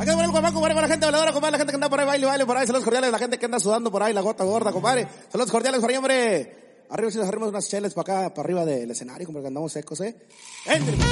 Acá por el Guamaco, compadre, para la gente bailadora, compadre, la gente que anda por ahí, baile por ahí, saludos cordiales, la gente que anda sudando por ahí, la gota gorda, compadre, saludos cordiales por ahí, hombre. Arriba si nos arribamos unas cheles para acá, para arriba del escenario, como que andamos secos, Entre.